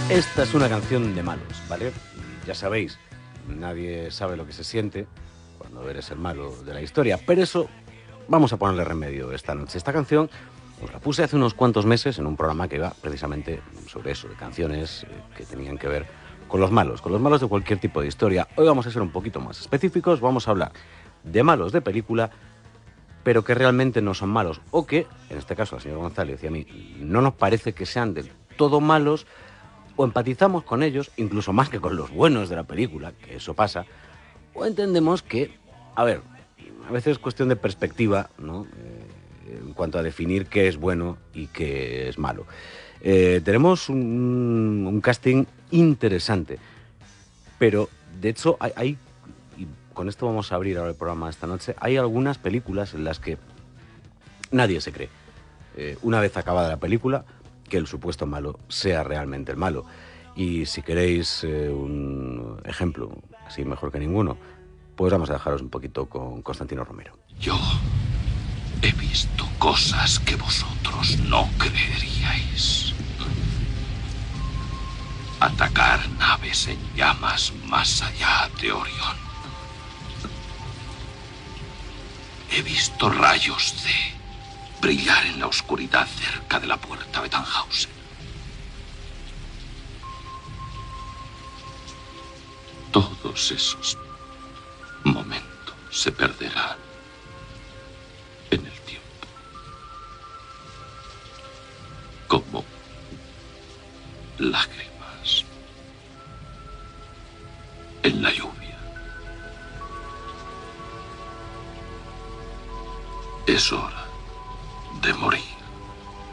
Esta es una canción de malos, ¿vale? Ya sabéis, nadie sabe lo que se siente cuando eres el malo de la historia, pero eso vamos a ponerle remedio esta noche. Esta canción os la puse hace unos cuantos meses en un programa que iba precisamente sobre eso, de canciones que tenían que ver con los malos de cualquier tipo de historia. Hoy vamos a ser un poquito más específicos, vamos a hablar de malos de película, pero que realmente no son malos, o que, en este caso la señora González y a mí, no nos parece que sean del todo malos, o empatizamos con ellos, incluso más que con los buenos de la película, que eso pasa, o entendemos que, a ver, a veces es cuestión de perspectiva, ¿no? En cuanto a definir qué es bueno y qué es malo. Tenemos un casting interesante, pero de hecho y con esto vamos a abrir ahora el programa esta noche, hay algunas películas en las que nadie se cree. Una vez acabada la película, que el supuesto malo sea realmente el malo. Y si queréis un ejemplo, así mejor que ninguno, pues vamos a dejaros un poquito con Constantino Romero. Yo he visto cosas que vosotros no creeríais. Atacar naves en llamas más allá de Orión. He visto rayos de brillar en la oscuridad cerca de la puerta de Tannhausen. Todos esos momentos se perderán en el tiempo. Como lágrimas en la lluvia. Es hora